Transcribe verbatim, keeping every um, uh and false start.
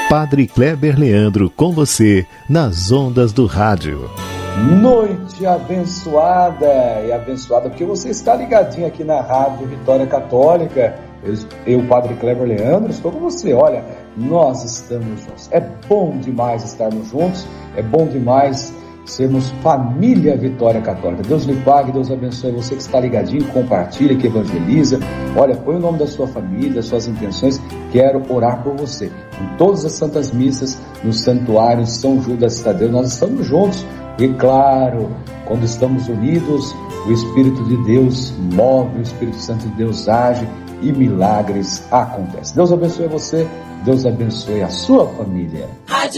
Padre Kleber Leandro com você nas ondas do rádio. Noite abençoada e abençoada, porque você está ligadinho aqui na Rádio Vitória Católica. Eu, eu, Padre Kleber Leandro, estou com você. Olha, nós estamos juntos. É bom demais estarmos juntos, é bom demais sermos família Vitória Católica. Deus lhe pague, Deus abençoe você que está ligadinho, compartilha, que evangeliza. Olha, põe o nome da sua família, das suas intenções. Quero orar por você. Em todas as santas missas, no santuário São Judas Tadeu, nós estamos juntos. E claro, quando estamos unidos, o Espírito de Deus move, o Espírito Santo de Deus age e milagres acontecem. Deus abençoe você, Deus abençoe a sua família. Rádio